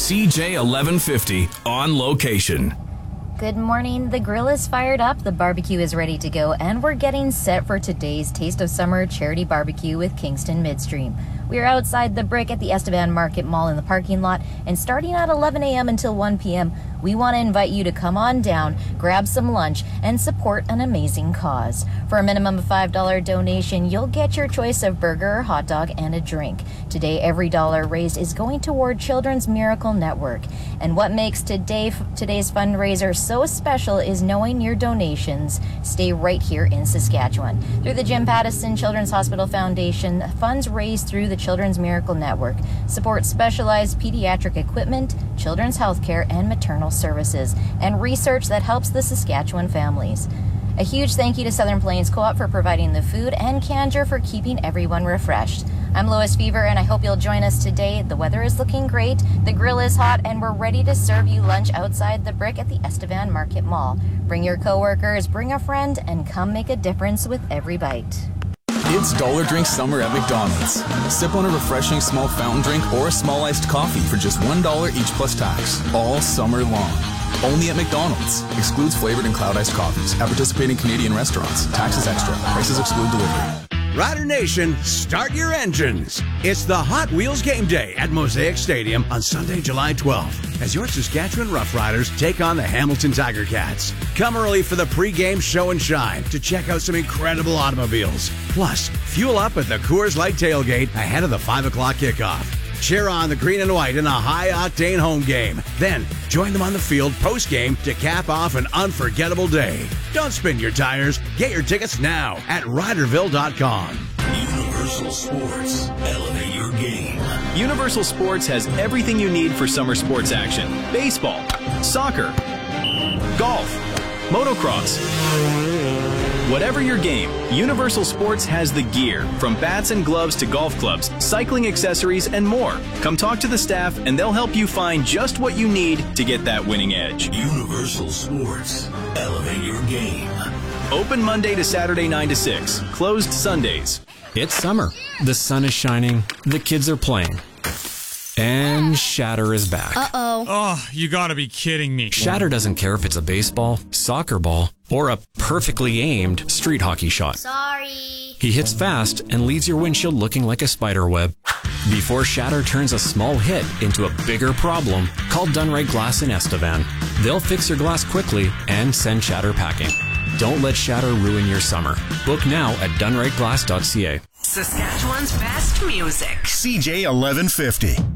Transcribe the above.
CJ 1150 on location. Good morning. The grill is fired up, the barbecue is ready to go, and we're getting set for today's Taste of Summer charity barbecue with Kingston Midstream. We are outside the Brick at the Estevan Market Mall in the parking lot, and starting at 11 a.m. until 1 p.m., we want to invite you to come on down, grab some lunch, and support an amazing cause. For a minimum of $5 donation, you'll get your choice of burger, hot dog, and a drink. Today, every dollar raised is going toward Children's Miracle Network. And what makes today's fundraiser so special is knowing your donations stay right here in Saskatchewan. Through the Jim Pattison Children's Hospital Foundation, funds raised through the Children's Miracle Network support specialized pediatric equipment, children's health care, and maternal services, and research that helps the Saskatchewan families. A huge thank you to Southern Plains Co-op for providing the food, and Candor for keeping everyone refreshed. I'm Lois Fever, and I hope you'll join us today. The weather is looking great, the grill is hot, and we're ready to serve you lunch outside the Brick at the Estevan Market Mall. Bring your coworkers, bring a friend, and come make a difference with every bite. It's Dollar Drink Summer at McDonald's. Sip on a refreshing small fountain drink or a small iced coffee for just $1 each plus tax, all summer long. Only at McDonald's. Excludes flavored and cloud iced coffees at participating Canadian restaurants. Taxes extra. Prices exclude delivery. Rider Nation, start your engines. It's the Hot Wheels Game Day at Mosaic Stadium on Sunday, July 12th, as your Saskatchewan Roughriders take on the Hamilton Tiger Cats. Come early for the pre-game show and shine to check out some incredible automobiles. Plus, fuel up at the Coors Light tailgate ahead of the 5 o'clock kickoff. Cheer on the green and white in a high-octane home game. Then, join them on the field post-game to cap off an unforgettable day. Don't spin your tires. Get your tickets now at Riderville.com. Universal Sports. Elevate your game. Universal Sports has everything you need for summer sports action. Baseball, soccer, golf, motocross. Whatever your game, Universal Sports has the gear, from bats and gloves to golf clubs, cycling accessories, and more. Come talk to the staff, and they'll help you find just what you need to get that winning edge. Universal Sports. Elevate your game. Open Monday to Saturday 9 to 6. Closed Sundays. It's summer. The sun is shining. The kids are playing. And Shatter is back. Uh-oh. Oh, you gotta be kidding me. Shatter doesn't care if it's a baseball, soccer ball, or a perfectly aimed street hockey shot. Sorry. He hits fast and leaves your windshield looking like a spider web. Before Shatter turns a small hit into a bigger problem, call Dunright Glass in Estevan. They'll fix your glass quickly and send Shatter packing. Don't let Shatter ruin your summer. Book now at dunrightglass.ca. Saskatchewan's best music. CJ 1150.